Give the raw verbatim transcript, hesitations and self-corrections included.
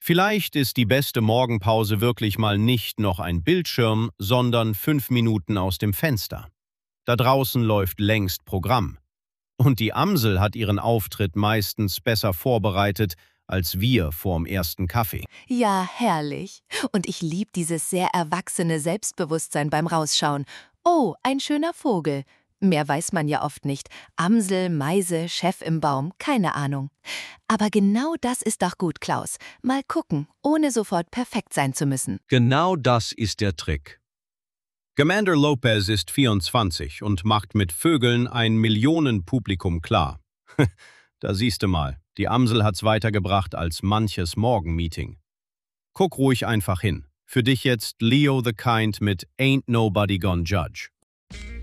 Vielleicht ist die beste Morgenpause wirklich mal nicht noch ein Bildschirm, sondern fünf Minuten aus dem Fenster. Da draußen läuft längst Programm. Und die Amsel hat ihren Auftritt meistens besser vorbereitet als wir vorm ersten Kaffee. Ja, herrlich. Und ich lieb dieses sehr erwachsene Selbstbewusstsein beim Rausschauen. Oh, ein schöner Vogel. Mehr weiß man ja oft nicht. Amsel, Meise, Chef im Baum, keine Ahnung. Aber genau das ist doch gut, Klaus. Mal gucken, ohne sofort perfekt sein zu müssen. Genau das ist der Trick. Commander Lopez ist vierundzwanzig und macht mit Vögeln ein Millionenpublikum klar. Da siehst du mal, die Amsel hat's weitergebracht als manches Morgenmeeting. Guck ruhig einfach hin. Für dich jetzt Leo the Kind mit Ain't Nobody Gonna Judge.